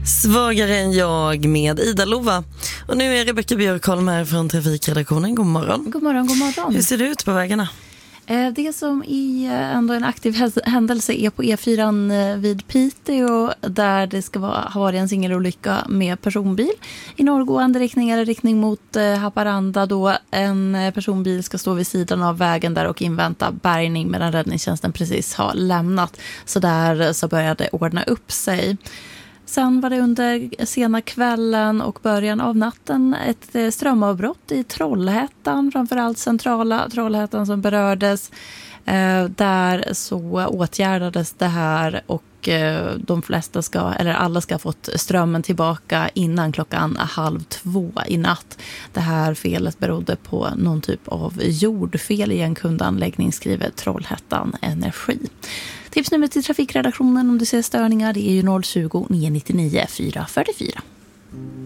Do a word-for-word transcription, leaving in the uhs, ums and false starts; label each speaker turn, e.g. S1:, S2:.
S1: Svagare än jag med Ida Lova. Och nu är Rebecka Björkholm här från Trafikredaktionen. God morgon.
S2: God morgon, god morgon.
S1: Hur ser det ut på vägarna?
S2: Det som är ändå en aktiv händelse är på E fyra vid Piteå, där det ska vara, ha varit en singelolycka med personbil i norrgående riktning eller riktning mot Haparanda, då en personbil ska stå vid sidan av vägen där och invänta bärgning medan räddningstjänsten precis har lämnat. Så där så började ordna upp sig. Sen var det under sena kvällen och början av natten ett strömavbrott i Trollhättan, framförallt centrala Trollhättan som berördes. Där så åtgärdades det här och de flesta ska, eller alla ska ha fått strömmen tillbaka innan klockan halv två i natt. Det här felet berodde på någon typ av jordfel i en kundanläggning, skriver Trollhättan Energi. Tipsnummer till Trafikredaktionen om du ser störningar, det är ju noll tjugo, nio nittionio, fyra fyrtiofyra.